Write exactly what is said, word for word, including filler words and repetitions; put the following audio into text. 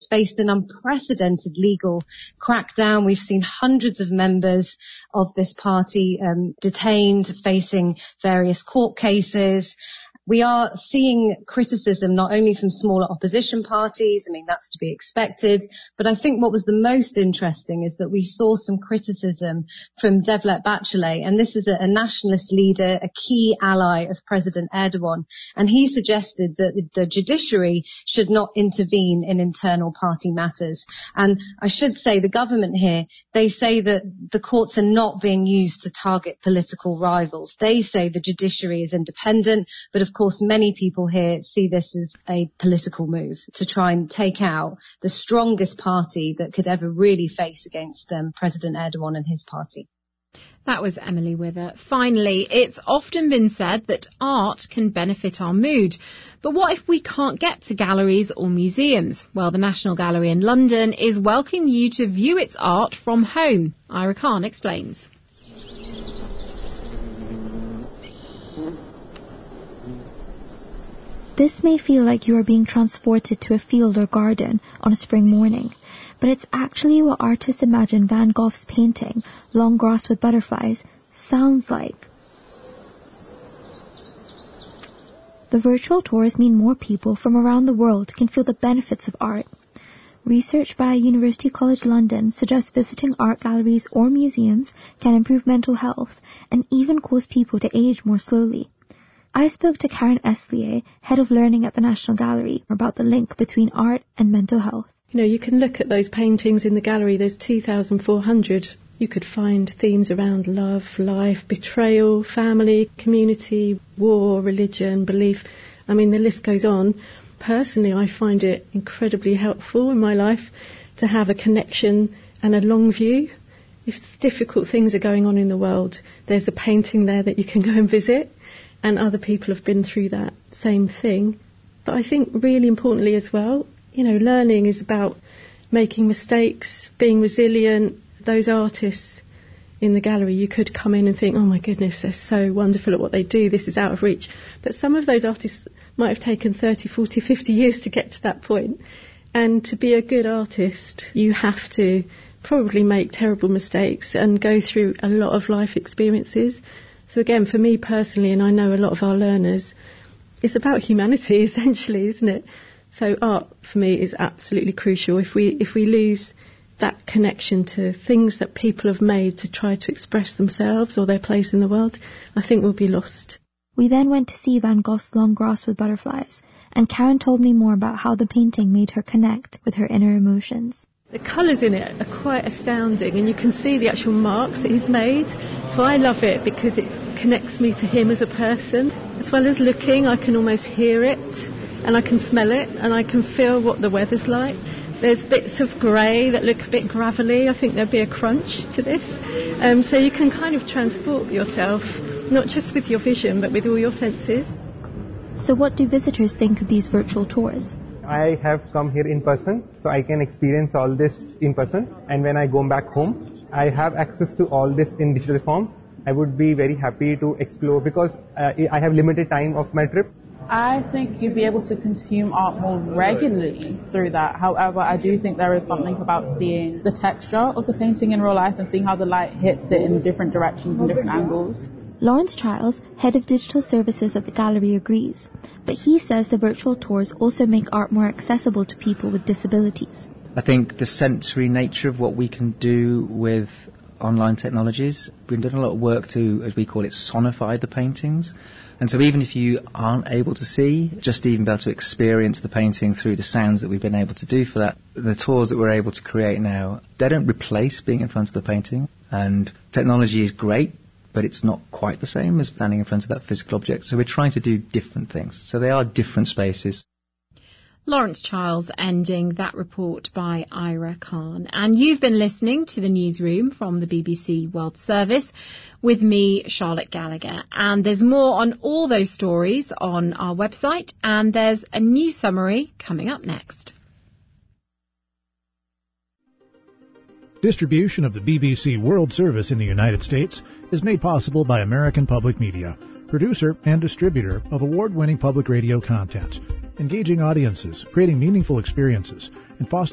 faced an unprecedented legal crackdown. We've seen hundreds of members of this party um, detained, facing various court cases. We are seeing criticism not only from smaller opposition parties, I mean, that's to be expected, but I think what was the most interesting is that we saw some criticism from Devlet Bahçeli, and this is a, a nationalist leader, a key ally of President Erdogan, and he suggested that the, the judiciary should not intervene in internal party matters. And I should say the government here, they say that the courts are not being used to target political rivals. They say the judiciary is independent, but of Of course, many people here see this as a political move to try and take out the strongest party that could ever really face against um, President Erdogan and his party. That was Emily Wither. Finally, it's often been said that art can benefit our mood. But what if we can't get to galleries or museums? Well, the National Gallery in London is welcoming you to view its art from home. Ira Khan explains. This may feel like you are being transported to a field or garden on a spring morning, but it's actually what artists imagine Van Gogh's painting, Long Grass with Butterflies, sounds like. The virtual tours mean more people from around the world can feel the benefits of art. Research by University College London suggests visiting art galleries or museums can improve mental health and even cause people to age more slowly. I spoke to Karen Eslier, Head of Learning at the National Gallery, about the link between art and mental health. You know, you can look at those paintings in the gallery. There's two thousand four hundred. You could find themes around love, life, betrayal, family, community, war, religion, belief. I mean, the list goes on. Personally, I find it incredibly helpful in my life to have a connection and a long view. If difficult things are going on in the world, there's a painting there that you can go and visit. And other people have been through that same thing. But I think really importantly as well, you know, learning is about making mistakes, being resilient. Those artists in the gallery, you could come in and think, oh my goodness, they're so wonderful at what they do, this is out of reach. But some of those artists might have taken thirty, forty, fifty years to get to that point. And to be a good artist, you have to probably make terrible mistakes and go through a lot of life experiences. So again, for me personally, and I know a lot of our learners, it's about humanity essentially, isn't it? So art for me is absolutely crucial. If we if we lose that connection to things that people have made to try to express themselves or their place in the world, I think we'll be lost. We then went to see Van Gogh's Long Grass with Butterflies, and Karen told me more about how the painting made her connect with her inner emotions. The colours in it are quite astounding, and you can see the actual marks that he's made. So I love it because it connects me to him as a person. As well as looking, I can almost hear it, and I can smell it, and I can feel what the weather's like. There's bits of grey that look a bit gravelly. I think there'd be a crunch to this. Um, so you can kind of transport yourself, not just with your vision, but with all your senses. So what do visitors think of these virtual tours? I have come here in person, so I can experience all this in person. And when I go back home, I have access to all this in digital form. I would be very happy to explore because uh, I have limited time of my trip. I think you'd be able to consume art more regularly through that. However, I do think there is something about seeing the texture of the painting in real life and seeing how the light hits it in different directions and different angles. Lawrence Childs, Head of Digital Services at the Gallery, agrees, but he says the virtual tours also make art more accessible to people with disabilities. I think the sensory nature of what we can do with online technologies, we've done a lot of work to, as we call it, sonify the paintings. And so even if you aren't able to see, just even be able to experience the painting through the sounds that we've been able to do for that, the tours that we're able to create now, they don't replace being in front of the painting. And technology is great, but it's not quite the same as standing in front of that physical object. So we're trying to do different things. So they are different spaces. Lawrence Childs ending that report by Ira Khan. And you've been listening to the newsroom from the B B C World Service with me, Charlotte Gallagher. And there's more on all those stories on our website, and there's a news summary coming up next. Distribution of the B B C World Service in the United States is made possible by American Public Media, producer and distributor of award-winning public radio content, engaging audiences, creating meaningful experiences, and fostering